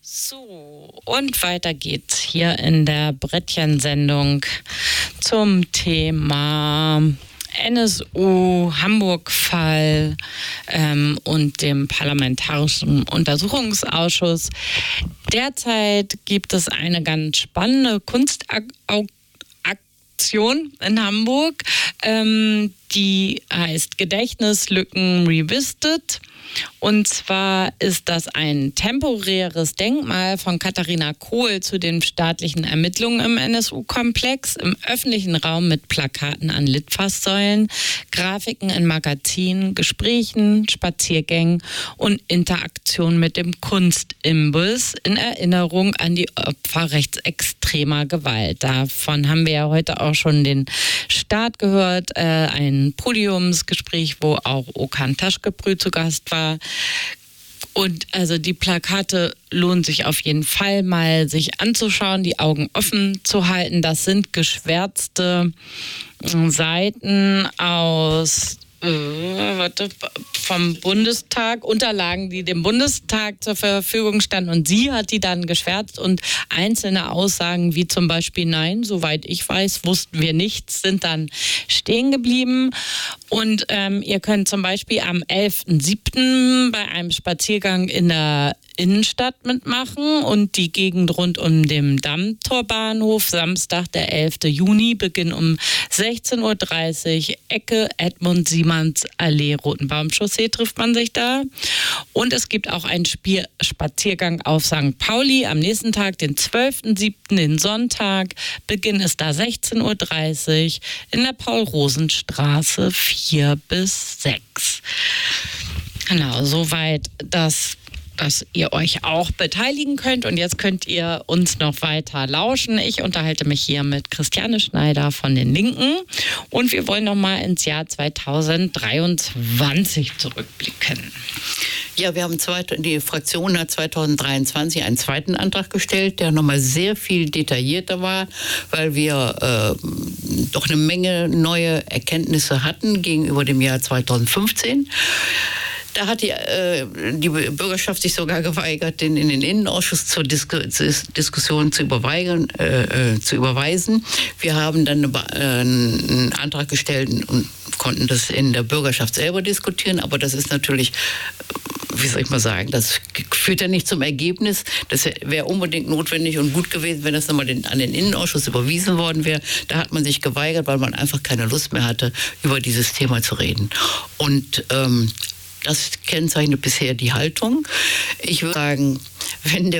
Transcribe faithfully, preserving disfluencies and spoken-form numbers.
So, und weiter geht's hier in der Brettchen-Sendung zum Thema N S U, Hamburg-Fall ähm, und dem Parlamentarischen Untersuchungsausschuss. Derzeit gibt es eine ganz spannende Kunstaktion in Hamburg, ähm, die heißt Gedächtnislücken Revisited. Und zwar ist das ein temporäres Denkmal von Katharina Kohl zu den staatlichen Ermittlungen im N S U-Komplex im öffentlichen Raum mit Plakaten an Litfaßsäulen, Grafiken in Magazinen, Gesprächen, Spaziergängen und Interaktion mit dem Kunstimbiss in Erinnerung an die Opfer rechtsextremer Gewalt. Davon haben wir ja heute auch schon den Start gehört, äh, ein Podiumsgespräch, wo auch Okan Taschkeprü zu Gast war. Und also die Plakate lohnt sich auf jeden Fall mal sich anzuschauen, die Augen offen zu halten. Das sind geschwärzte Seiten aus äh, warte, vom Bundestag, Unterlagen, die dem Bundestag zur Verfügung standen. Und sie hat die dann geschwärzt und einzelne Aussagen wie zum Beispiel nein, soweit ich weiß, wussten wir nichts, sind dann stehen geblieben. Und ähm, ihr könnt zum Beispiel am elften siebten bei einem Spaziergang in der Innenstadt mitmachen und die Gegend rund um den Dammtorbahnhof. Samstag, der elften Juni, Beginn um sechzehn Uhr dreißig, Ecke Edmund-Siemens-Allee, Rotenbaumchaussee trifft man sich da. Und es gibt auch einen Spiel- Spaziergang auf Sankt Pauli am nächsten Tag, den zwölften siebten, den Sonntag. Beginn ist da sechzehn Uhr dreißig in der Paul-Rosen-Straße vier bis sechs. Genau, soweit das, dass ihr euch auch beteiligen könnt. Und jetzt könnt ihr uns noch weiter lauschen. Ich unterhalte mich hier mit Christiane Schneider von den Linken. Und wir wollen noch mal ins Jahr zweitausenddreiundzwanzig zurückblicken. Ja, wir haben zweit, die Fraktion hat zweitausenddreiundzwanzig einen zweiten Antrag gestellt, der nochmal sehr viel detaillierter war, weil wir äh, doch eine Menge neue Erkenntnisse hatten gegenüber dem Jahr zweitausendfünfzehn. Da hat die, äh, die Bürgerschaft sich sogar geweigert, den in den Innenausschuss zur Disku Diskussion zu, überweigern, äh, zu überweisen. Wir haben dann eine, äh, einen Antrag gestellt und konnten das in der Bürgerschaft selber diskutieren. Aber das ist natürlich, wie soll ich mal sagen, das führt ja nicht zum Ergebnis. Das wäre unbedingt notwendig und gut gewesen, wenn das nochmal den, an den Innenausschuss überwiesen worden wäre. Da hat man sich geweigert, weil man einfach keine Lust mehr hatte, über dieses Thema zu reden. Und ähm, das kennzeichnet bisher die Haltung. Ich würde sagen, wenn der